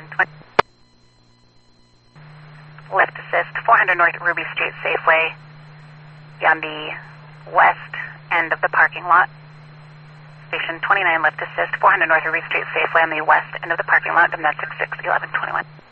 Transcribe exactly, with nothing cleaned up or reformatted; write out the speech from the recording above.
twenty. Left assist, four hundred North Ruby Street Safeway, on the west end of the parking lot. Station twenty-nine, left assist, four hundred North Ruby Street Safeway on the west end of the parking lot, domestic six eleven twenty-one.